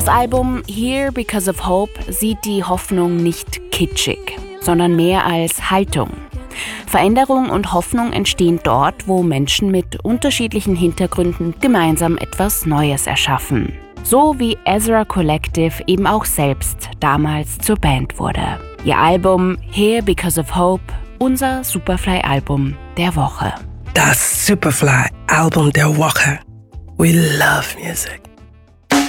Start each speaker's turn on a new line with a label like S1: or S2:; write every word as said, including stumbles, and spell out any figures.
S1: Das Album Here Because of Hope sieht die Hoffnung nicht kitschig, sondern mehr als Haltung. Veränderung und Hoffnung entstehen dort, wo Menschen mit unterschiedlichen Hintergründen gemeinsam etwas Neues erschaffen. So wie Ezra Collective eben auch selbst damals zur Band wurde. Ihr Album Here Because of Hope, unser Superfly-Album der Woche.
S2: Das Superfly-Album der Woche. We love music.